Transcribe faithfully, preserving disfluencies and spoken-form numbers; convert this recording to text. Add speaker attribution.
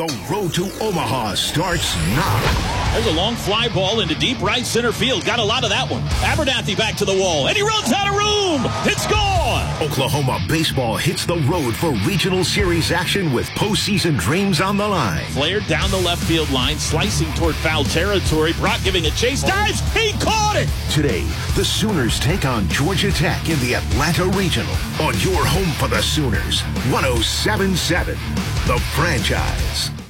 Speaker 1: The road to Omaha starts now.
Speaker 2: There's a long fly ball into deep right center field. Got a lot of that one. Abernathy back to the wall, and he runs out of room. It's gone.
Speaker 1: Oklahoma baseball hits the road for regional series action with postseason dreams on the line.
Speaker 2: Flared down the left field line, slicing toward foul territory. Brock giving a chase. Dives. He caught it.
Speaker 1: Today, the Sooners take on Georgia Tech in the Atlanta Regional on your home for the Sooners. one oh seven point seven, The Franchise.